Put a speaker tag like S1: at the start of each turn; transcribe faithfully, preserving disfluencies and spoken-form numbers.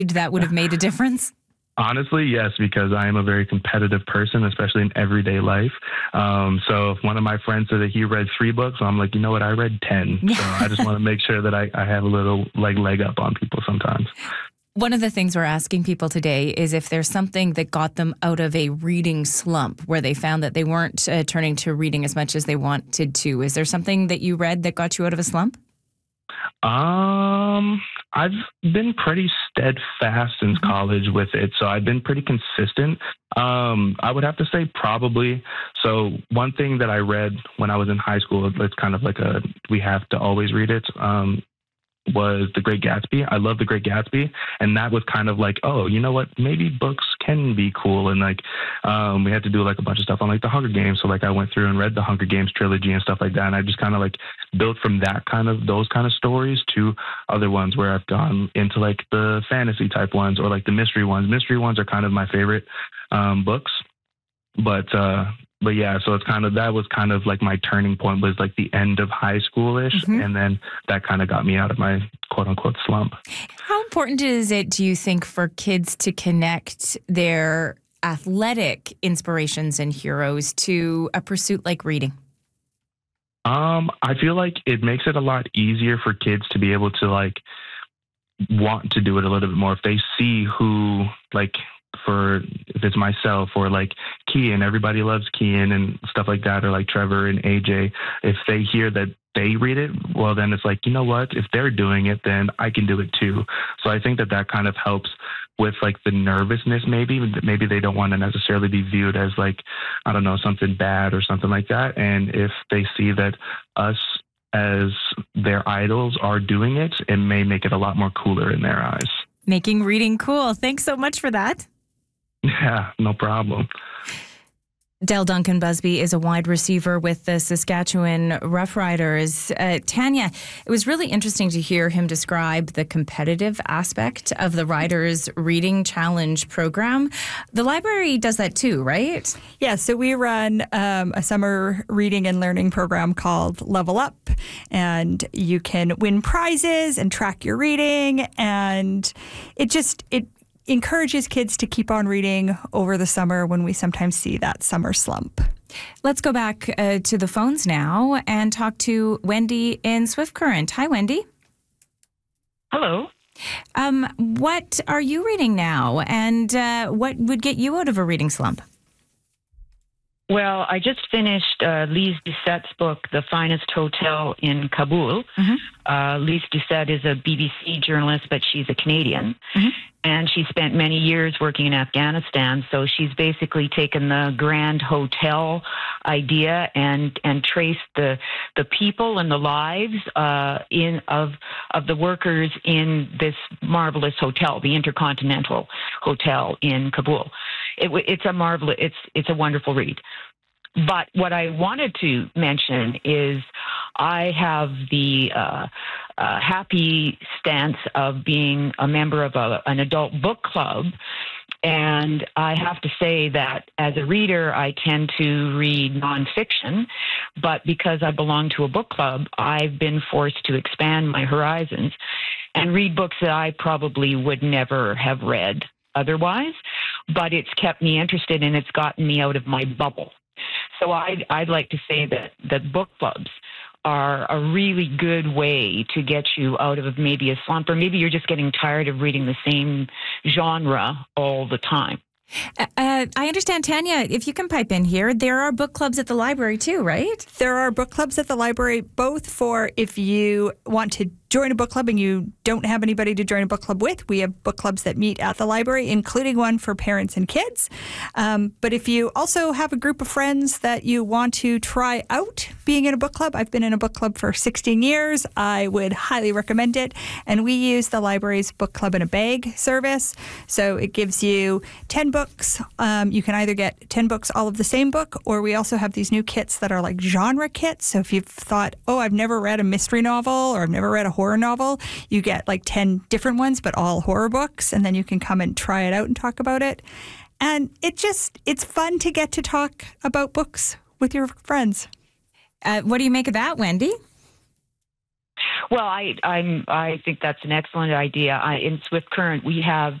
S1: that would have made a difference?
S2: Honestly, yes, because I am a very competitive person, especially in everyday life. Um, so if one of my friends said that he read three books, I'm like, you know what, I read ten. So I just want to make sure that I, I have a little like leg up on people sometimes.
S1: One of the things we're asking people today is if there's something that got them out of a reading slump where they found that they weren't uh, turning to reading as much as they wanted to. Is there something that you read that got you out of a slump?
S2: Um, I've been pretty steadfast since
S1: Mm-hmm.
S2: college with it, so I've been pretty consistent. Um, I would have to say probably. So one thing that I read when I was in high school, it's kind of like a, we have to always read it. Um, was The Great Gatsby. I love The Great Gatsby. And that was kind of like, oh, you know what? Maybe books can be cool. And like, um, we had to do like a bunch of stuff on like the Hunger Games. So like I went through and read the Hunger Games trilogy and stuff like that. And I just kind of like built from that kind of, those kind of stories to other ones where I've gone into like the fantasy type ones or like the mystery ones. Mystery ones are kind of my favorite um, books. But, uh, But yeah, so it's kind of, that was kind of like my turning point was like the end of high schoolish.
S1: Mm-hmm.
S2: And then that kind of got me out of my quote unquote slump.
S1: How important is it, do you think, for kids to connect their athletic inspirations and heroes to a pursuit like reading?
S2: Um, I feel like it makes it a lot easier for kids to be able to like want to do it a little bit more. If they see who like, for if it's myself or like Kian, everybody loves Kian and stuff like that, or like Trevor and A J, if they hear that they read it, well, then it's like, you know what, if they're doing it, then I can do it too. So I think that that kind of helps with like the nervousness, maybe, maybe they don't want to necessarily be viewed as like, I don't know, something bad or something like that. And if they see that us as their idols are doing it, it may make it a lot more cooler in their eyes.
S1: Making reading cool. Thanks so much for that.
S2: Yeah, no problem.
S1: Dell Duncan Busby is a wide receiver with the Saskatchewan Roughriders. Uh, Tanya, it was really interesting to hear him describe the competitive aspect of the Riders Reading Challenge program. The library does that too, right?
S3: Yeah, so we run um, a summer reading and learning program called Level Up, and you can win prizes and track your reading, and it just, it encourages kids to keep on reading over the summer when we sometimes see that summer slump.
S1: Let's go back uh, to the phones now and talk to Wendy in Swift Current. Hi, Wendy.
S4: Hello.
S1: Um, what are you reading now, and uh, what would get you out of a reading slump?
S4: Well, I just finished uh, Lise Doucette's book, The Finest Hotel in Kabul.
S1: Mm-hmm.
S4: Uh, Lise Doucette is a B B C journalist, but she's a Canadian.
S1: Mm-hmm.
S4: And she spent many years working in Afghanistan. So she's basically taken the grand hotel idea and, and traced the the people and the lives uh, in of of the workers in this marvelous hotel, the Intercontinental Hotel in Kabul. It, it's a marvelous, it's it's a wonderful read. But what I wanted to mention is I have the uh, uh, happy stance of being a member of a, an adult book club. And I have to say that as a reader, I tend to read nonfiction. But because I belong to a book club, I've been forced to expand my horizons and read books that I probably would never have read otherwise. But it's kept me interested and it's gotten me out of my bubble. So I'd, I'd like to say that, that book clubs are a really good way to get you out of maybe a slump, or maybe you're just getting tired of reading the same genre all the time.
S1: Uh, I understand, Tanya, if you can pipe in here, there are book clubs at the library too, right?
S3: There are book clubs at the library, both for if you want to join a book club and you don't have anybody to join a book club with. We have book clubs that meet at the library, including one for parents and kids. Um, but if you also have a group of friends that you want to try out being in a book club, I've been in a book club for sixteen years. I would highly recommend it. And we use the library's book club in a bag service. So it gives you ten books. Um, you can either get ten books, all of the same book, or we also have these new kits that are like genre kits. So if you've thought, oh, I've never read a mystery novel or I've never read a horror novel, you get like ten different ones, but all horror books, and then you can come and try it out and talk about it. And it just, it's fun to get to talk about books with your friends.
S1: Uh, what do you make of that, Wendy?
S4: Well, I I'm I think that's an excellent idea. I, in Swift Current, we have